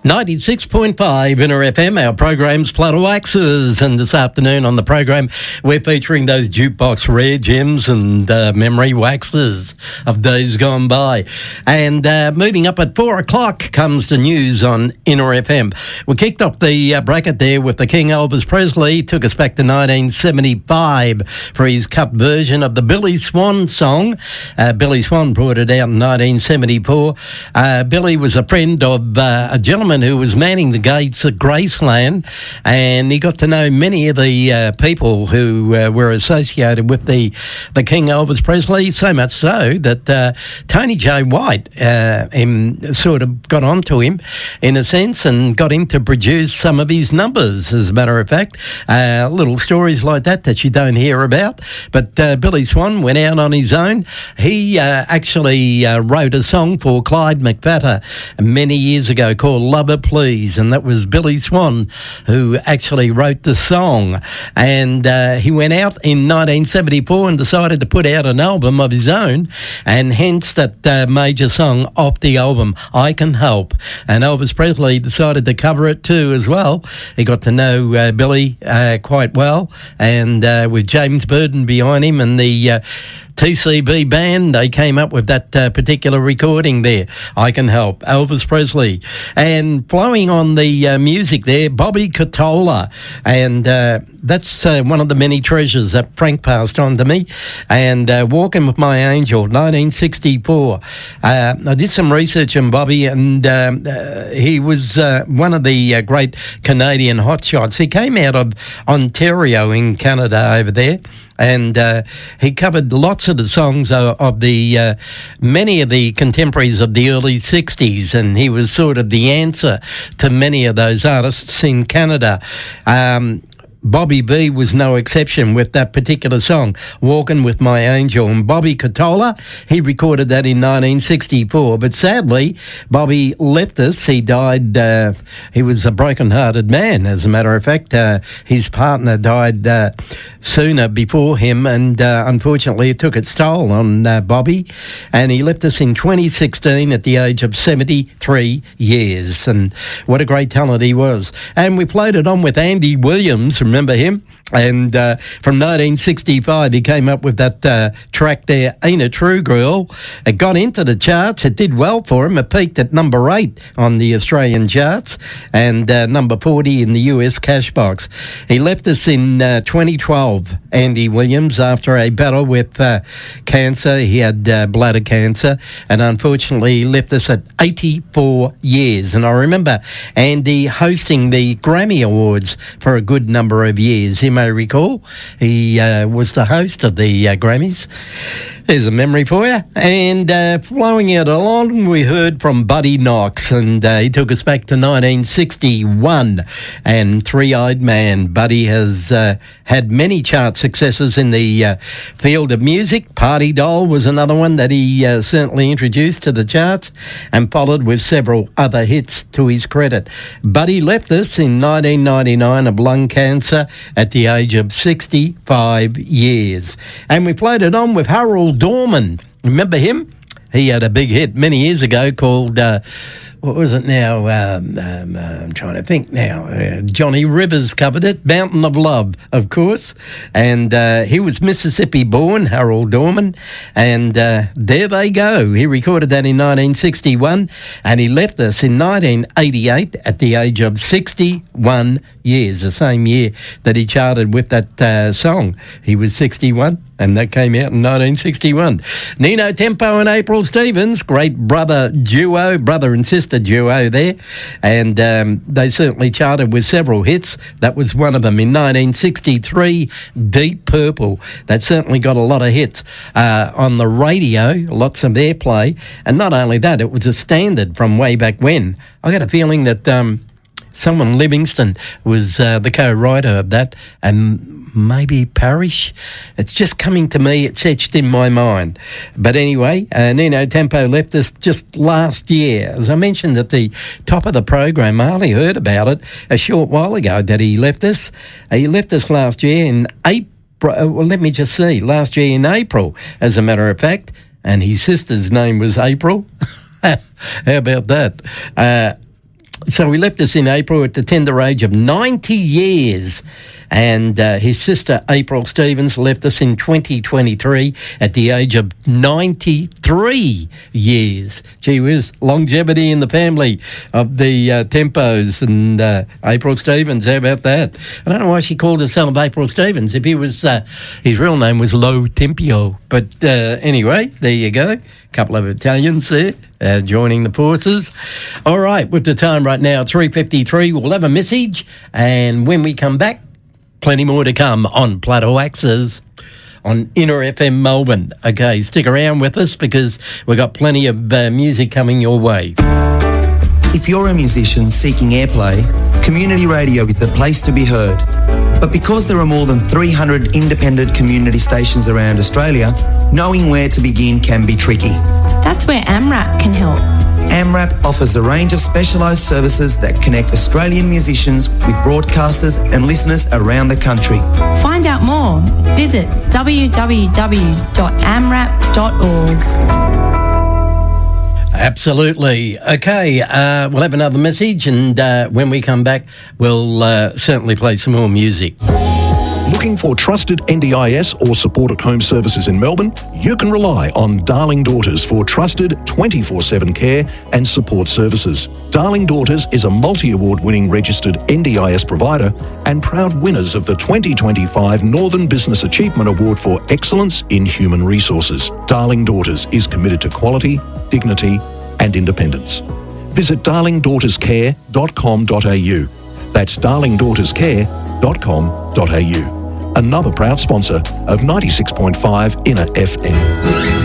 96.5 Inner FM, our program's Platter Waxes, and this afternoon on the program we're featuring those jukebox rare gems and memory waxes of days gone by. And moving up at 4 o'clock comes the news on Inner FM. We kicked off the bracket there with the King Elvis Presley, took us back to 1975 for his cut version of the Billy Swan song. Billy Swan brought it out in 1974. Billy was a friend of a gentleman who was manning the gates at Graceland, and he got to know many of the people who were associated with the King Elvis Presley, so much so that Tony J. White sort of got onto him in a sense and got him to produce some of his numbers, as a matter of fact. Little stories like that you don't hear about. But Billy Swan went out on his own. He actually wrote a song for Clyde McPhatter many years ago called Lover Please, and that was Billy Swan who actually wrote the song. And he went out in 1974 and decided to put out an album of his own, and hence that major song off the album, I Can Help. And Elvis Presley decided to cover it too as well. He got to know Billy quite well, and with James Burton behind him and the TCB band, they came up with that particular recording there, I Can Help, Elvis Presley. And flowing on the music there, Bobby Catola, and that's one of the many treasures that Frank passed on to me. And Walking with My Angel, 1964. I did some research on Bobby, and he was one of the great Canadian hotshots. He came out of Ontario in Canada over there. And he covered lots of the songs of the many of the contemporaries of the early 60s, and he was sort of the answer to many of those artists in Canada. Bobby B was no exception with that particular song, Walking with My Angel. And Bobby Catola, he recorded that in 1964. But sadly, Bobby left us. He died, he was a broken-hearted man, as a matter of fact. His partner died sooner before him, and unfortunately it took its toll on Bobby. And he left us in 2016 at the age of 73 years. And what a great talent he was. And we played it on with Andy Williams, remember him? And from 1965, he came up with that track there, Ain't a True Girl. It got into the charts. It did well for him. It peaked at number 8 on the Australian charts and number 40 in the US cash box. He left us in 2012, Andy Williams, after a battle with cancer. He had bladder cancer, and unfortunately he left us at 84 years. And I remember Andy hosting the Grammy Awards for a good number of years. You may recall, he was the host of the Grammys. There's a memory for you. And flowing it along, we heard from Buddy Knox, and he took us back to 1961 and Three-Eyed Man. Buddy has had many chart successes in the field of music. Party Doll was another one that he certainly introduced to the charts, and followed with several other hits to his credit. Buddy left us in 1999 of lung cancer at the age of 65 years. And we played it on with Harold Dorman. Remember him? He had a big hit many years ago called, what was it now? I'm trying to think now. Johnny Rivers covered it, Mountain of Love, of course. And he was Mississippi born, Harold Dorman. And there they go. He recorded that in 1961, and he left us in 1988 at the age of 61 years, the same year that he charted with that song. He was 61. And that came out in 1961. Nino Tempo and April Stevens, great brother and sister duo there. And they certainly charted with several hits. That was one of them in 1963, Deep Purple. That certainly got a lot of hits on the radio, lots of airplay. And not only that, it was a standard from way back when. I got a feeling that someone, Livingston, was the co-writer of that, and maybe Parrish. It's just coming to me. It's etched in my mind. But anyway, Nino Tempo left us just last year. As I mentioned at the top of the program, I only heard about it a short while ago that he left us. He left us last year in April. Well, let me just see. Last year in April, as a matter of fact. And his sister's name was April. How about that? So he left us in April at the tender age of 90 years. And his sister, April Stevens, left us in 2023 at the age of 93 years. Gee whiz, longevity in the family of the Tempos and April Stevens. How about that? I don't know why she called herself April Stevens. If he was, his real name was Lo Tempio. But anyway, there you go. Couple of Italians there joining the forces. All right, with the time right now, 3:53, we'll have a message. And when we come back, plenty more to come on Plateau Axes on Inner FM Melbourne. Okay, stick around with us because we've got plenty of music coming your way. If you're a musician seeking airplay, community radio is the place to be heard. But because there are more than 300 independent community stations around Australia, knowing where to begin can be tricky. That's where AMRAP can help. AMRAP offers a range of specialised services that connect Australian musicians with broadcasters and listeners around the country. Find out more. Visit www.amrap.org. Absolutely. Okay, we'll have another message, and when we come back, we'll certainly play some more music. Looking for trusted NDIS or supported home services in Melbourne? You can rely on Darling Daughters for trusted 24/7 care and support services. Darling Daughters is a multi-award winning registered NDIS provider and proud winners of the 2025 Northern Business Achievement Award for Excellence in Human Resources. Darling Daughters is committed to quality, dignity and independence. Visit darlingdaughterscare.com.au. That's darlingdaughterscare.com.au. Another proud sponsor of 96.5 Inner FM.